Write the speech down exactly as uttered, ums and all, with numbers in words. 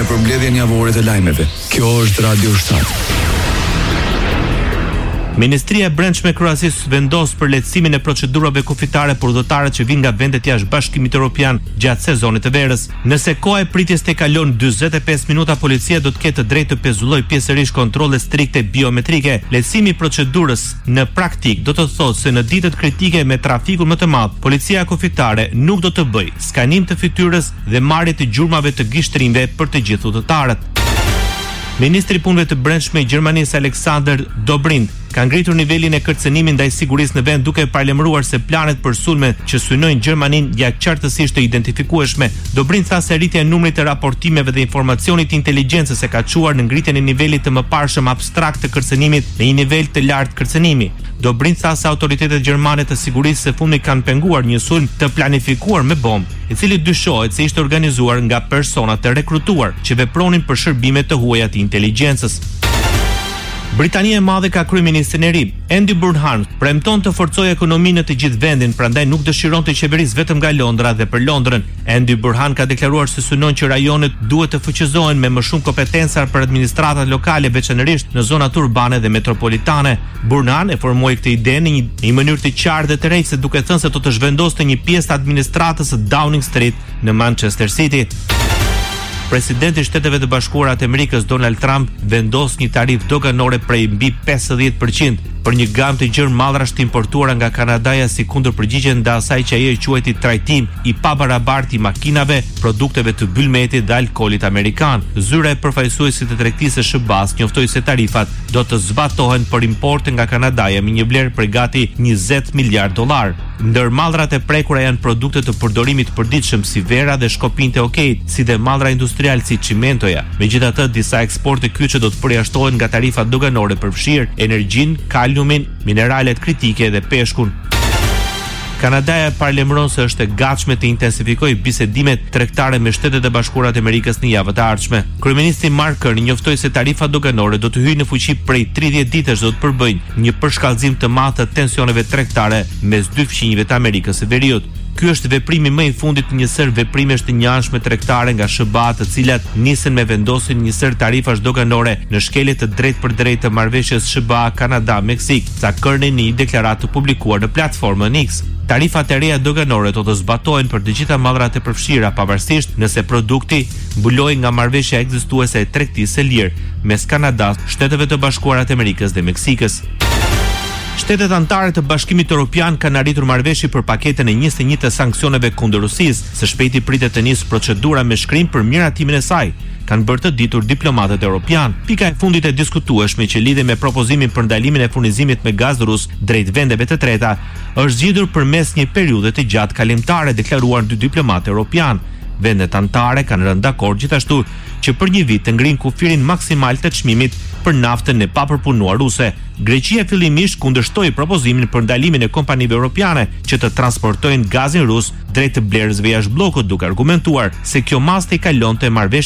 në përmbledhjen javore të lajmeve. Kjo është Radio shtat. Ministria e Brendshme e Kroacisë vendos për lehtësimin e procedurave kufitare për udhëtarët që vijnë nga vendet jashtë Bashkimit Evropian gjatë sezonit të verës. Nëse koha e pritjes të kalon dyzet e pesë minuta, policia do të ketë të drejtë të pezullojë pjesërisht kontrolle strikte biometrike. Lehtësimi i procedurës në praktik do të thotë se në ditët kritike me trafikun më të madh, policia kufitare nuk do të bëjë skanim të fytyrës dhe marrje të gjurmave të gishtrimve për të gjithë udhëtarët. Ministri i Punëve të Brendshme i Gjermanisë Alexander Dobrindt ka ngritur nivelin e kërcënimit ndaj sigurisë në vend duke parlemëruar se planet për sulme që synojnë Gjermaninë janë qartësisht të identifikueshme. Dobrindt tha se rritja e numrit të raportimeve dhe informacionit të inteligjencës e ka çuar në ngritjen e nivelit të mëparshëm abstrakt të kërcënimit në një nivel të lartë kërcënimi. Dobrindt tha se autoritetet gjermane të sigurisë së fundit kanë penguar një sulm të planifikuar me bombë, i cili dyshohet se ishte organizuar nga persona të rekrutuar që vepronin për shërbime të huaja të inteligjencës. Britania e Madhe ka kryeministrin e ri. Andy Burnham premton të forcojë ekonominë në të gjithë vendin, prandaj nuk dëshiron të qeverisë vetëm nga Londra dhe për Londrën. Andy Burnham ka deklaruar se synon që rajonet duhet të fuqizohen me më shumë kompetenca për administratat lokale, veçanërisht në zonat urbane dhe metropolitane. Burnham e formoi këtë ide në një, një mënyrë të qartë dhe të rrejtëse, duke thënë se do të zhvendoste një pjesë të administratës së Downing Street në Manchester City. Presidenti i Shteteve të Bashkuara të Amerikës Donald Trump vendos një tarif doganore prej mbi pesëdhjetë përqind për një gamë të gjërë mallrash të importuara nga Kanadaja si kundërpërgjigje ndaj asaj që ai e quajti trajtim i pabarabartë i makinave, produkteve të byllmetit dhe alkoolit amerikan. Zyra e përfaqësuesit të tregtisë së sh ba s njoftoi se tarifat do të zbatohen për importe nga Kanadaja me një vlerë prej gati njëzet miliard dollar. Ndër mallrat e prekura janë produkte të përdorimit të përditshëm si vera dhe shkopinjtë e okejt, si dhe mallra industrial si çimentoja. Megjithatë, disa eksporte kyçe do të përjashtohen nga tarifat doganore për fshirë, energjinë, kaliumin, mineralet kritike dhe peshkun. Kanadaja parlemëron se është e gatshme të intensifikojë bisedimet tregtare me Shtetet e Bashkuara të Amerikës në javët e ardhshme. Kryeministri Mark Carney njoftoi se tarifat doganore do të hyjnë në fuqi prej tridhjetë ditësh, do të përbëjnë një përshkallëzim të madh të tensioneve tregtare mes dy fqinjve të Amerikës së Veriut. Ky është veprimi më i fundit në një sër veprimesh të njëanshme tregtare nga sh ba, të cilat nisën me vendosjen një sër tarifash doganore në shkelje të drejtë për drejtë të marrëveshjes sh ba Kanada-Meksik, sa Carney në një deklaratë të publikuar në platformën X. Tarifat e reja doganore do të zbatohen për të gjitha mallrat e përfshira, pavarësisht nëse produkti mbulohet nga marrëveshja ekzistuese e tregtisë së lirë mes Kanadas, Shteteve të Bashkuara të Amerikës dhe Meksikës. Shtetet anëtare të Bashkimit Evropian kanë arritur marrëveshje për paketën e njëzet e një të sanksioneve kundër Rusisë. Së shpejti pritet të nisë procedura me shkrim për miratimin e saj, kanë bërë të ditur diplomatët evropian. Pika e fundit e diskutueshme që lidhet me propozimin për ndalimin e furnizimit me gaz rus drejt vendeve të treta është zgjidhur përmes një periudhe të gjatë kalimtare, deklaruar dy diplomatë evropian. Vendet anëtare kanë rënë dakord gjithashtu që për një vit të ngrinë kufirin maksimal të çmimit për naftën e papërpunuar ruse. Greqia fillimisht kundërshtoi propozimin për ndalimin e kompanive europiane që të transportojnë gazin rus drejt të blerësve jashtë bllokut, duke argumentuar se kjo masë i kalonte marrëveshjen